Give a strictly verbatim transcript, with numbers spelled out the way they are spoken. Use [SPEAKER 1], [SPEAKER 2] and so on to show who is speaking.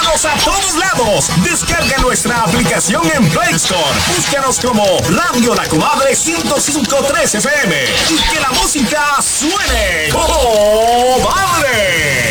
[SPEAKER 1] Llévanos a todos lados. Descarga nuestra aplicación en Play Store. Búscanos como Radio La Comadre ciento cinco punto tres F M y que la música suene.